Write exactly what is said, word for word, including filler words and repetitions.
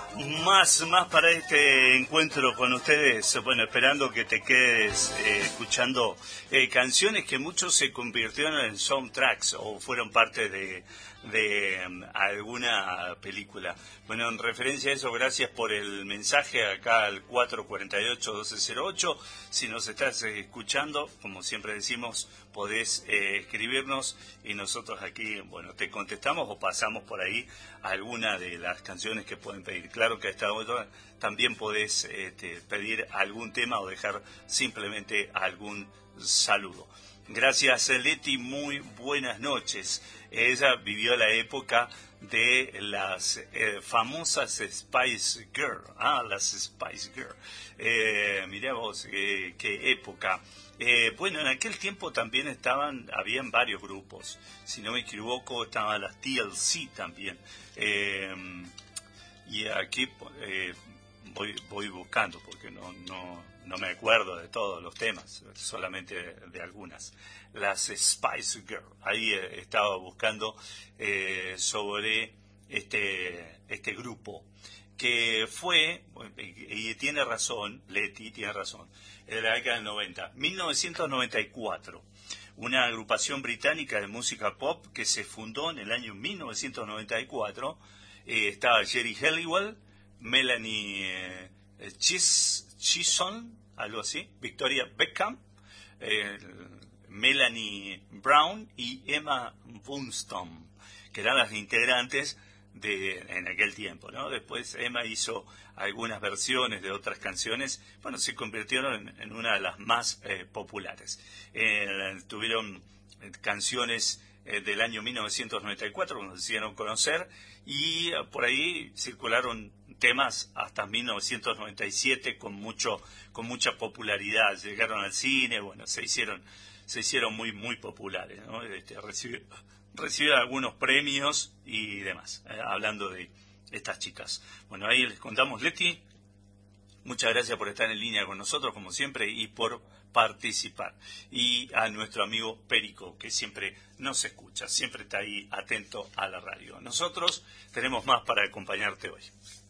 Más, más para este encuentro con ustedes, bueno, esperando que te quedes eh, escuchando eh, canciones que muchos se convirtieron en soundtracks o fueron parte de, de um, alguna película. Bueno, en referencia a eso, gracias por el mensaje acá al cuatro cuatro ocho, uno dos cero ocho. Si nos estás eh, escuchando, como siempre decimos, podés eh, escribirnos y nosotros aquí, bueno, te contestamos o pasamos por ahí alguna de las canciones que pueden pedir. Claro que a esta hora también podés este, pedir algún tema o dejar simplemente algún saludo. Gracias, Leti, muy buenas noches. Ella vivió la época de las eh, famosas Spice Girl. Ah, las Spice Girl. Eh, mirá vos, eh, qué época. Eh, bueno, en aquel tiempo también estaban, habían varios grupos. Si no me equivoco, estaban las T L C también. Eh, y aquí eh, voy, voy buscando porque no, no, no me acuerdo de todos los temas, solamente de, de algunas. Las Spice Girl, ahí eh, estaba buscando eh, sobre este, este grupo, que fue, y tiene razón, Leti tiene razón, de la década del noventa, mil novecientos noventa y cuatro, una agrupación británica de música pop que se fundó en el año mil novecientos noventa y cuatro. Eh, estaba Jerry Halliwell, Melanie eh, Chis, Chisholm, algo así, Victoria Beckham, eh, Melanie Brown y Emma Bunstone, que eran las integrantes de en aquel tiempo, ¿no? Después Emma hizo algunas versiones de otras canciones, bueno, se convirtieron en, en una de las más eh, populares. Eh, tuvieron eh, canciones eh, del año mil novecientos noventa y cuatro, cuando se hicieron conocer, y uh, por ahí circularon temas hasta mil novecientos noventa y siete con mucho con mucha popularidad. Llegaron al cine, bueno, se hicieron se hicieron muy muy populares, ¿no? Este, recibieron, recibieron algunos premios y demás, eh, hablando de estas chicas. Bueno, ahí les contamos, Leti, muchas gracias por estar en línea con nosotros, como siempre, y por participar. Y a nuestro amigo Perico, que siempre nos escucha, siempre está ahí atento a la radio. Nosotros tenemos más para acompañarte hoy.